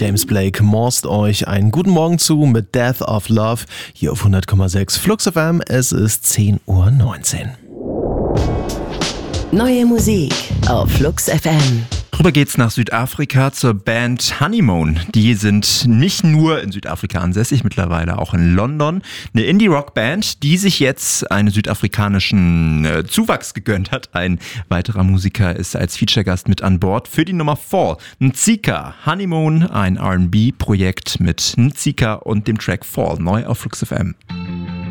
James Blake morst euch einen guten Morgen zu mit Death of Love hier auf 100,6 Flux FM. Es ist 10:19 Uhr. Neue Musik auf Flux FM. Rüber geht's nach Südafrika zur Band Honeymoon. Die sind nicht nur in Südafrika ansässig, mittlerweile auch in London. Eine Indie-Rock-Band, die sich jetzt einen südafrikanischen Zuwachs gegönnt hat. Ein weiterer Musiker ist als Feature-Gast mit an Bord für die Nummer Fall. Ntsika, Honeymoon, ein R&B-Projekt mit Ntsika und dem Track Fall, neu auf Flux FM.